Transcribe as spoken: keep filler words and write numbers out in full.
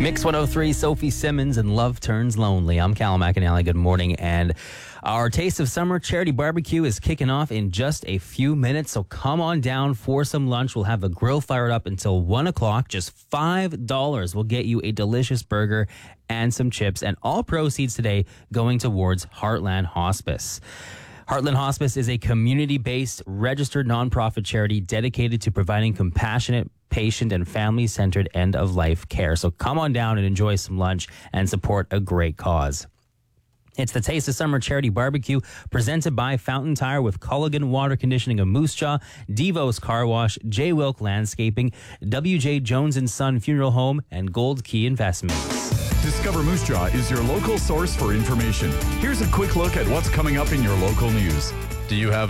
Mix one oh three, Sophie Simmons and Love Turns Lonely. I'm Cal McAnally. Good morning. And our Taste of Summer charity barbecue is kicking off in just a few minutes. So come on down for some lunch. We'll have the grill fired up until one o'clock. Just five dollars will get you a delicious burger and some chips. And all proceeds today going towards Heartland Hospice. Heartland Hospice is a community-based, registered nonprofit charity dedicated to providing compassionate, patient, and family-centered end-of-life care. So come on down and enjoy some lunch and support a great cause. It's the Taste of Summer charity barbecue presented by Fountain Tire with Culligan Water Conditioning of Moose Jaw, Devo's Car Wash, J. Wilk Landscaping, W J Jones and Son Funeral Home, and Gold Key Investments. Discover Moose Jaw is your local source for information. Here's a quick look at what's coming up in your local news. Do you have